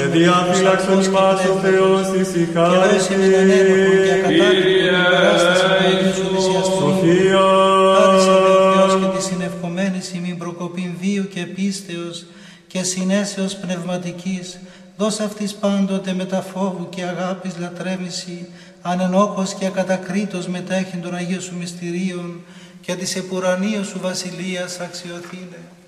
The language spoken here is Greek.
διαφύλαξον ημάς ο Θεός της η χάρη Σοφία. Και τη συνευκομένη ημίν προκοπήν βίου και πίστεως και συνέσεως πνευματικής, δώσ' αυτής πάντοτε με τα φόβου και αγάπης λατρεύηση, ανενόχος και ακατακρίτως μετέχει των Αγίων σου μυστηρίων και της επουρανίου σου βασιλείας αξιοθήνε.